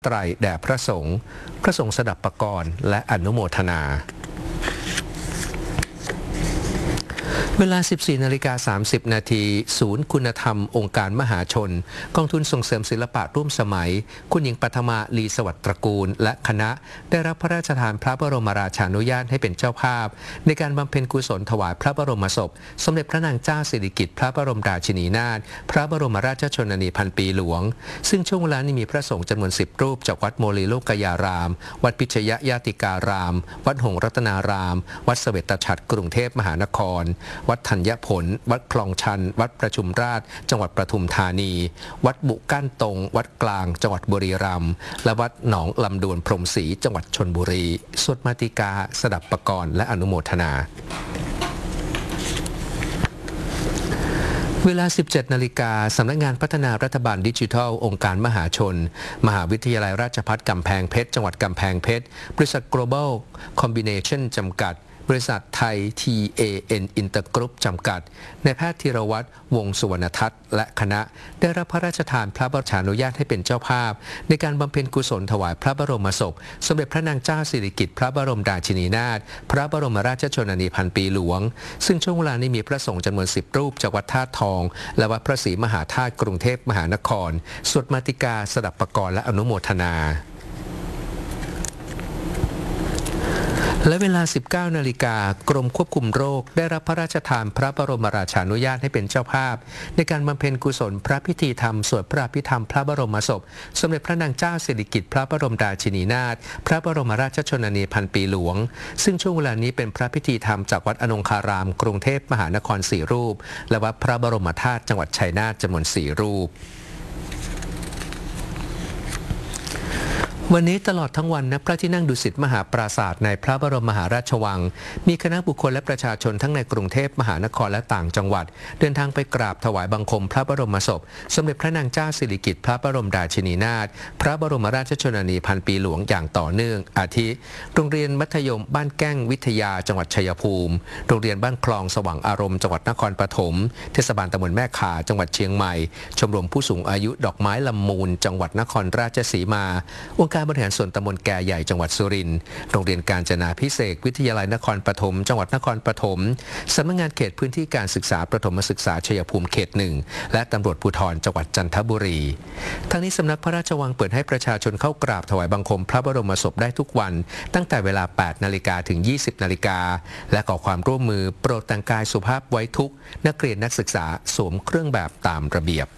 ไตรแด่พระสงฆ์สดับปกรณ์และอนุโมทนาเวลา 14:30 นาทีศูนย์คุณธรรมองค์การมหาชนกองทุนส่งเสริมศิลปะร่วมสมัยคุณหญิงปัทมาลีสวัสดิ์ตระกูลและคณะได้รับพระราชทานพระบรมราชานุญาตให้เป็นเจ้าภาพในการบำเพ็ญกุศลถวายพระบรมศพสมเด็จพระนางเจ้าสิริกิติ์พระบรมราชินีนาถพระบรมราชชนนีพันปีหลวงซึ่งช่วงเวลานี้มีพระสงฆ์จำนวน10 รูปจากวัดโมลีโลกยารามวัดพิชยญาติการามวัดหงส์รัตนารามวัดเสวตฉัตรกรุงเทพมหานครวัดธัญผลวัดคลองชันวัดประชุมราชจังหวัดปทุมธานีวัดบุก้านตงวัดกลางจังหวัดบุรีรัมย์และวัดหนองลำดวนพรหมศรีจังหวัดชลบุรีสวดมาติกาสดับปกรณ์และอนุโมทนาเวลา 17 นาฬิกาสำนักงานพัฒนารัฐบาลดิจิทัลองค์การมหาชนมหาวิทยาลัยราชภัฏกำแพงเพชรจังหวัดกำแพงเพชรบริษัท Global Combination จำกัดบริษัทไทย TAN Intergroup จำกัดนายแพทย์ธีรวัตรวงศ์สุวรรณทัศน์และคณะได้รับพระราชทานพระบรมราชานุญาตให้เป็นเจ้าภาพในการบำเพ็ญกุศลถวายพระบรมศพสมเด็จพระนางเจ้าสิริกิติ์พระบรมราชินีนาถพระบรมราชชนนีพันปีหลวงซึ่งช่วงเวลานี้มีพระสงฆ์จำนวน10 รูปจากวัดธาตุทองและวัดพระศรีมหาธาตุกรุงเทพมหานครสวดมาติกาสดับปกรณ์และอนุโมทนาและเวลา 19 นาฬิกากรมควบคุมโรคได้รับพระราชทานพระบรมราชานุญาตให้เป็นเจ้าภาพในการบำเพ็ญกุศลพระพิธีธรรมสวดพระอภิธรรมพระบรมศพสมเด็จพระนางเจ้าสิริกิติ์พระบรมราชินีนาถพระบรมราชชนนีพันปีหลวงซึ่งช่วงเวลานี้เป็นพระพิธีธรรมจากวัดอนงคารามกรุงเทพมหานคร4 รูปและวัดพระบรมธาตุจังหวัดชัยนาทจำนวน4 รูปวันนี้ตลอดทั้งวันณพระที่นั่งดุสิตมหาปราสาทในพระบรมมหาราชวังมีคณะบุคคลและประชาชนทั้งในกรุงเทพมหานครและต่างจังหวัดเดินทางไปกราบถวายบังคมพระบรมศพสมเด็จพระนางเจ้าสิริกิติ์พระบรมราชินีนาถพระบรมราชชนนีพันปีหลวงอย่างต่อเนื่องอาทิโรงเรียนมัธยมบ้านแก้งวิทยาจังหวัดชัยภูมิโรงเรียนบ้านคลองสว่างอารมณ์จังหวัดนครปฐมเทศบาลตำบลแม่ข่าจังหวัดเชียงใหม่ชมรมผู้สูงอายุดอกไม้ลำมูลจังหวัดนครราชสีมาองค์การบริหารส่วนตำบลแก่ใหญ่จังหวัดสุรินทร์โรงเรียนกาญจนาภิเษกวิทยาลัยนครปฐมจังหวัดนครปฐมสำนักงานเขตพื้นที่การศึกษาประถมศึกษาชัยภูมิเขต 1และตำรวจภูธรจังหวัดจันทบุรีทั้งนี้สำนักพระราชวังเปิดให้ประชาชนเข้ากราบถวายบังคมพระบรมศพได้ทุกวันตั้งแต่เวลา 8 นาฬิกาถึง 20 นาฬิกาและขอความร่วมมือโปรดแต่งกายสุภาพไว้ทุกนักเรียนนักศึกษาสวมเครื่องแบบตามระเบียบ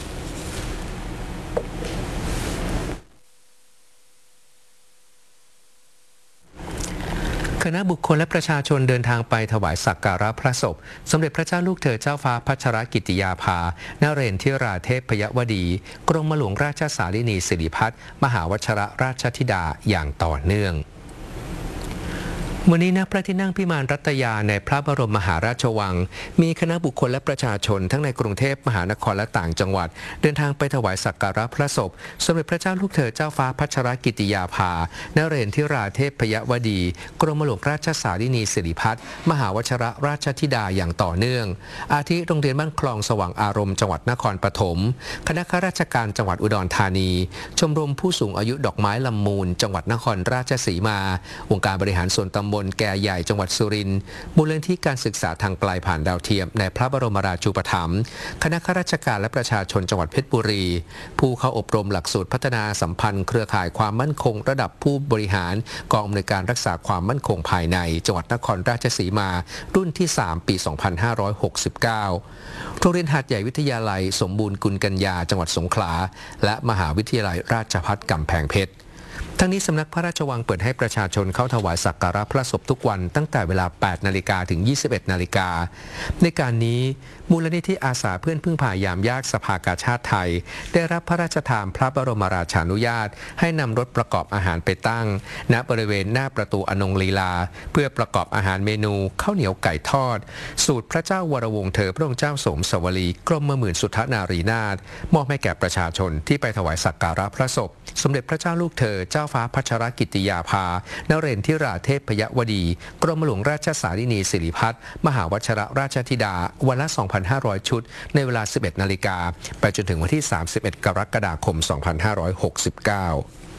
คณะบุคคลและประชาชนเดินทางไปถวายสักการะพระศพสมเด็จพระเจ้าลูกเธอเจ้าฟ้าพัชรกิติยาภานเรนทิราเทพยวดีกรมหลวงราชสารินีสิริพัฒน์มหาวชรราชธิดาอย่างต่อเนื่องวันนี้ณพระที่นั่งพิมานรัตยาในพระบรมมหาราชวังมีคณะบุคคลและประชาชนทั้งในกรุงเทพมหานครและต่างจังหวัดเดินทางไปถวายสักการะพระศพสมเด็จพระเจ้าลูกเธอเจ้าฟ้าพัชรกิติยาภานเรนทิราเทพยวดีกรมหลวงราชสารินีสิริพัฒน์มหาวชรราชธิดาอย่างต่อเนื่องอาทิโรงเรียนบ้านคลองสว่างอารมณ์จังหวัดนครปฐมคณะข้าราชการจังหวัดอุดรธานีชมรมผู้สูงอายุดอกไม้ลำมูลจังหวัดนครราชสีมาองค์การบริหารส่วนตำบลแก่ใหญ่จังหวัดสุรินทร์มูลนิธิการศึกษาทางไกลผ่านดาวเทียมในพระบรมราชูปถัมภ์คณะข้าราชการและประชาชนจังหวัดเพชรบุรีผู้เข้าอบรมหลักสูตรพัฒนาสัมพันธ์เครือข่ายความมั่นคงระดับผู้บริหารกองอำนวยการรักษาความมั่นคงภายในจังหวัดนครราชสีมารุ่นที่ 3 ปี 2569โรงเรียนหาดใหญ่วิทยาลัยสมบูรณ์กุลกัญญาจังหวัดสงขลาและมหาวิทยาลัยราชภัฏกำแพงเพชรทั้งนี้สำนักพระราชวังเปิดให้ประชาชนเข้าถวายสักการะพระศพทุกวันตั้งแต่เวลา 8 นาฬิกาถึง 21 นาฬิกาในการนี้มูลนิธิอาสาเพื่อนพึ่งพายามยากสภากาชาดไทยได้รับพระราชทานพระบรมราชานุญาตให้นำรถประกอบอาหารไปตั้งณบริเวณหน้าประตูอนงลีลาเพื่อประกอบอาหารเมนูข้าวเหนียวไก่ทอดสูตรพระเจ้าวรวงศ์เธอพระองค์เจ้าสมสวลีกรมหมื่นสุทธนารีนาถมอบให้แก่ประชาชนที่ไปถวายสักการะพระศพสมเด็จพระเจ้าลูกเธอเจ้าฟ้าพัชรกิติยาภานเรนทิราเทพยวดีกรมหลวงราชสารินีสิริพัฒน์มหาวชรราชธิดาวันละ 2,500 ชุดในเวลา 11 นาฬิกาไปจนถึงวันที่ 31 กรกฎาคม 2569